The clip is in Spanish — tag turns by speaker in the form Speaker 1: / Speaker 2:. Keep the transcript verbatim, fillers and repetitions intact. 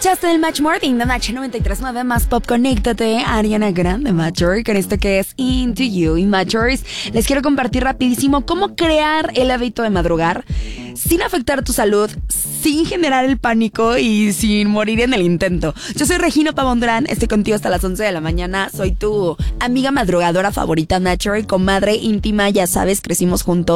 Speaker 1: Escuchaste el Match Morning de Match noventa y tres punto nueve más Pop. Conéctate, Ariana Grande, Matcher, con esto que es Into You. Y Matchers, les quiero compartir rapidísimo cómo crear el hábito de madrugar sin afectar tu salud, sin generar el pánico y sin morir en el intento. Yo soy Regina Pavón Durán, estoy contigo hasta las once de la mañana. Soy tu amiga madrugadora favorita, Matcher, comadre íntima, ya sabes, crecimos juntos.